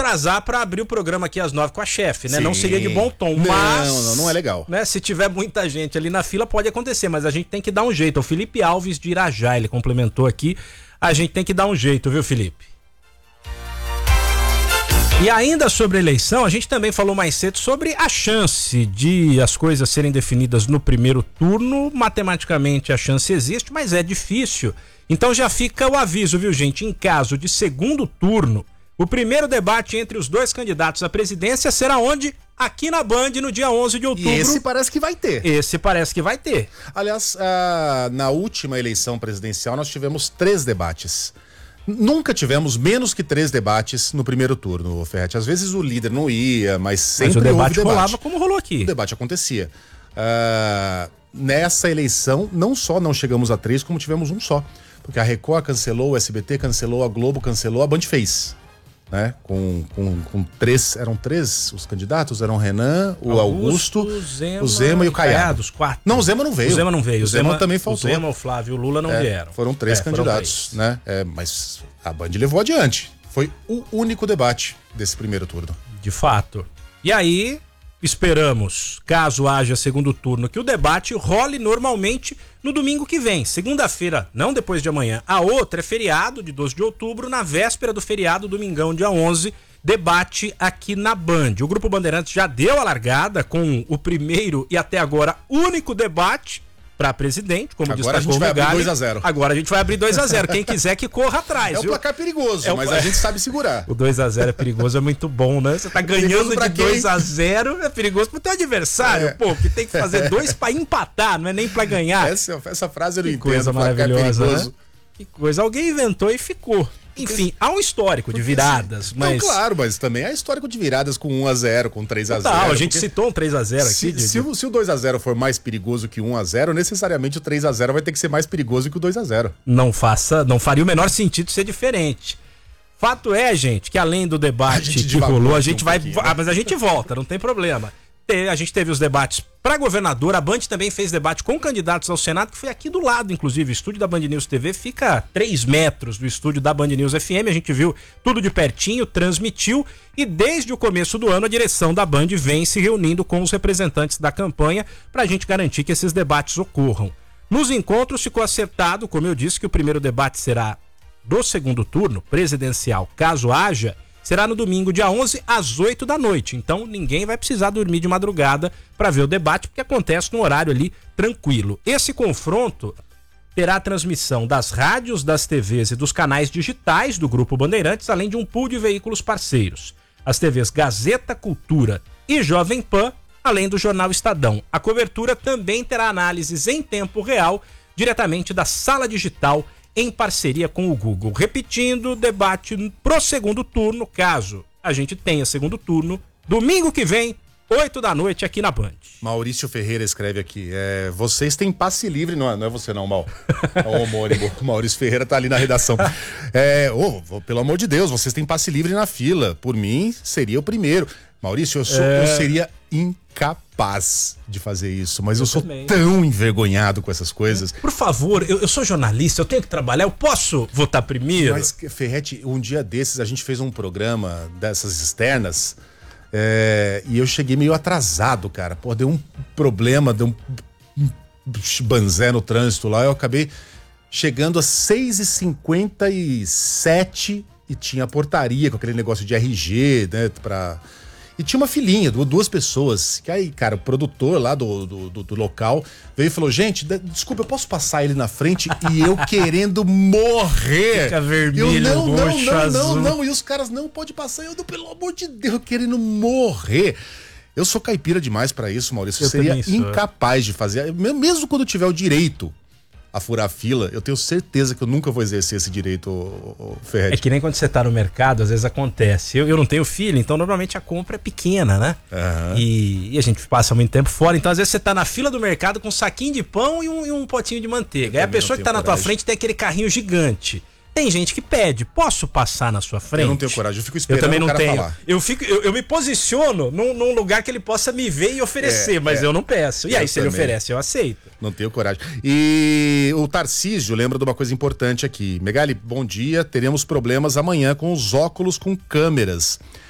atrasar para abrir o programa aqui às 9 com a chefe, né? Sim. Não seria de bom tom, mas... Não é legal. Né, se tiver muita gente ali na fila, pode acontecer, mas a gente tem que dar um jeito. O Felipe Alves de Irajá, ele complementou aqui, a gente tem que dar um jeito, viu, Felipe? E ainda sobre a eleição, a gente também falou mais cedo sobre a chance de as coisas serem definidas no primeiro turno. Matematicamente a chance existe, mas é difícil. Então já fica o aviso, viu, gente? Em caso de segundo turno, o primeiro debate entre os dois candidatos à presidência será onde? Aqui na Band, no dia 11 de outubro. E esse parece que vai ter. Esse parece que vai ter. Aliás, na última eleição presidencial nós tivemos 3 debates. Nunca tivemos menos que 3 debates no primeiro turno, Ferretti. Às vezes o líder não ia, mas sempre o debate houve debate. rolava como rolou aqui. O debate acontecia. Nessa eleição, não só não chegamos a 3, como tivemos um só. Porque a Record cancelou, o SBT cancelou, a Globo cancelou, a Band fez. Né? Com 3, eram 3 os candidatos, eram o Renan, o Augusto, o Zema e o Caiado. Os 4. Não, o Zema não veio. O Zema não veio. O Zema também faltou. O Zema, o Flávio e o Lula não vieram. Foram 3 candidatos, né? Mas a Band levou adiante. Foi o único debate desse primeiro turno. De fato. E aí, esperamos, caso haja segundo turno, que o debate role normalmente no domingo que vem. Segunda-feira, não depois de amanhã. A outra é feriado, de 12 de outubro, na véspera do feriado, domingão, dia 11, debate aqui na Band. O Grupo Bandeirantes já deu a largada com o primeiro e até agora único debate para presidente, como agora destacou o Megali. Agora a gente vai abrir 2-0. Agora a gente vai abrir 2-0. Quem quiser que corra atrás. É um placar perigoso, mas a gente sabe segurar. O 2-0 é perigoso, é muito bom, né? Você tá ganhando de 2-0, é perigoso pro teu adversário, pô, que tem que fazer 2 para empatar, não é nem para ganhar. Essa frase eu não entendo. Coisa maravilhosa, né? Que coisa. Alguém inventou e ficou. Enfim, há um histórico de viradas, mas... Não, claro, mas também há histórico de viradas com 1-0, com 3-0. Não, a gente citou um 3-0 aqui. Se o 2-0 for mais perigoso que o 1-0, necessariamente o 3-0 vai ter que ser mais perigoso que o 2-0. Não faria o menor sentido ser diferente. Fato é, gente, que além do debate que rolou, a gente vai... mas a gente volta, não tem problema. A gente teve os debates para governador, a Band também fez debate com candidatos ao Senado, que foi aqui do lado, inclusive. O estúdio da Band News TV fica a 3 metros do estúdio da Band News FM. A gente viu tudo de pertinho, transmitiu, e desde o começo do ano a direção da Band vem se reunindo com os representantes da campanha para a gente garantir que esses debates ocorram. Nos encontros ficou acertado, como eu disse, que o primeiro debate será do segundo turno presidencial, caso haja, será no domingo, dia 11, às 8 da noite. Então, ninguém vai precisar dormir de madrugada para ver o debate, porque acontece num horário ali tranquilo. Esse confronto terá a transmissão das rádios, das TVs e dos canais digitais do Grupo Bandeirantes, além de um pool de veículos parceiros. As TVs Gazeta, Cultura e Jovem Pan, além do jornal Estadão. A cobertura também terá análises em tempo real, diretamente da sala digital, em parceria com o Google. Repetindo, debate pro segundo turno, caso a gente tenha segundo turno, domingo que vem, 8 da noite, aqui na Band. Maurício Ferreira escreve aqui, vocês têm passe livre, não é você não, Mal. É o homônimo, o Maurício Ferreira tá ali na redação. Pelo amor de Deus, vocês têm passe livre na fila, por mim, seria o primeiro. Maurício, eu seria incapaz de fazer isso, mas eu sou tão envergonhado com essas coisas. Por favor, eu sou jornalista, eu tenho que trabalhar, eu posso votar primeiro? Mas, Ferretti, um dia desses a gente fez um programa dessas externas e eu cheguei meio atrasado, cara. Pô, deu um problema, deu um banzé no trânsito lá, eu acabei chegando às 6h57 e tinha portaria com aquele negócio de RG, né, E tinha uma filhinha, 2 pessoas. Que aí, cara, o produtor lá do local veio e falou: gente, desculpa, eu posso passar ele na frente? E eu querendo morrer. Fica vermelho, roxo, azul. Não. E os caras, não, pode passar. Eu, pelo amor de Deus, querendo morrer. Eu sou caipira demais pra isso, Maurício. Eu seria incapaz de fazer. Mesmo quando eu tiver o direito a furar a fila, eu tenho certeza que eu nunca vou exercer esse direito, Ferretti. É que nem quando você tá no mercado, às vezes acontece. Eu não tenho filho, então normalmente a compra é pequena, né? Uhum. E a gente passa muito tempo fora, então às vezes você tá na fila do mercado com um saquinho de pão e um potinho de manteiga. Aí a pessoa que tá na tua frente tem aquele carrinho gigante. Tem gente que pede, posso passar na sua frente? Eu não tenho coragem, eu fico esperando o cara falar. Eu me posiciono num lugar que ele possa me ver e oferecer, mas eu não peço. E aí, se ele oferece, eu aceito. Não tenho coragem. E o Tarcísio lembra de uma coisa importante aqui. Megali, bom dia, teremos problemas amanhã com os óculos com câmeras.